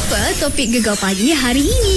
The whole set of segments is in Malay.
Apa topik Gegar Pagi hari ini?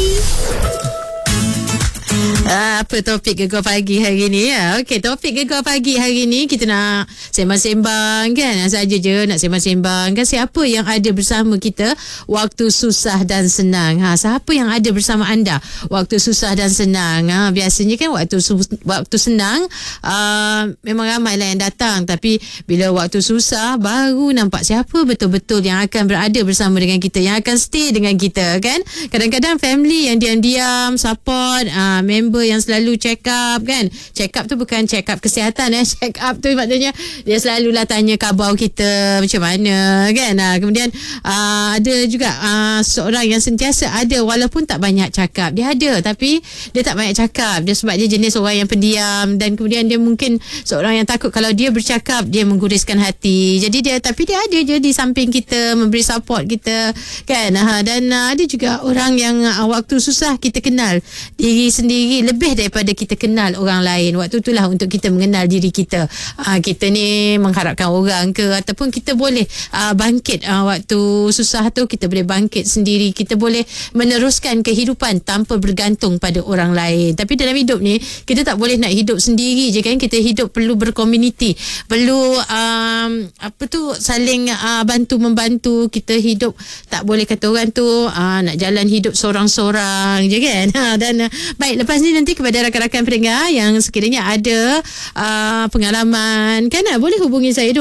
Apa topik Gegar Pagi hari ni? Okey, topik Gegar Pagi hari ni kita nak sembang-sembang kan. Saja je nak sembang-sembang kan. Siapa yang ada bersama kita waktu susah dan senang? Siapa yang ada bersama anda waktu susah dan senang? Biasanya kan waktu senang memang ramai lah yang datang, tapi bila waktu susah baru nampak siapa betul-betul yang akan berada bersama dengan kita, yang akan stay dengan kita kan. Kadang-kadang family yang diam-diam support, member yang selalu check up kan. Check up tu bukan check up kesihatan check up tu maknanya dia selalulah tanya khabar kita macam mana kan. Kemudian ada juga seorang yang sentiasa ada walaupun tak banyak cakap. Dia ada tapi dia tak banyak cakap. Dia sebab dia jenis orang yang pendiam, dan kemudian dia mungkin seorang yang takut kalau dia bercakap dia mengguriskan hati. Jadi dia ada je di samping kita, memberi support kita kan. Dan ada juga orang yang waktu susah kita kenal diri sendiri lebih daripada kita kenal orang lain. Waktu itulah untuk kita mengenal diri kita. Kita ni mengharapkan orang ke, ataupun kita boleh bangkit waktu susah tu, kita boleh bangkit sendiri, kita boleh meneruskan kehidupan tanpa bergantung pada orang lain. Tapi dalam hidup ni kita tak boleh nak hidup sendiri je kan. Kita hidup perlu berkomuniti, perlu saling bantu-membantu. Kita hidup tak boleh kata orang tu nak jalan hidup sorang-sorang je kan. Dan baik, lepas ni nanti kepada rakan-rakan pendengar yang sekiranya ada pengalaman kan, boleh hubungi saya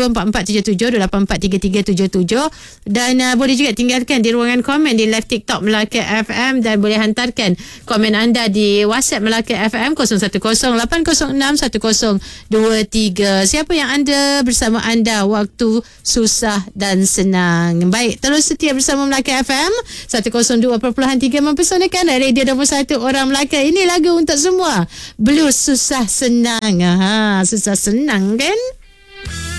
282477 284377, dan boleh juga tinggalkan di ruangan komen di live TikTok Melaka FM, dan boleh hantarkan komen anda di WhatsApp Melaka FM 0108061023. Siapa yang ada bersama anda waktu susah dan senang? Baik, terus setia bersama Melaka FM 102.3 mempesonakan radio nombor 1 orang Melaka. Ini lagu untuk semua. Blues susah senang. Susah senang kan?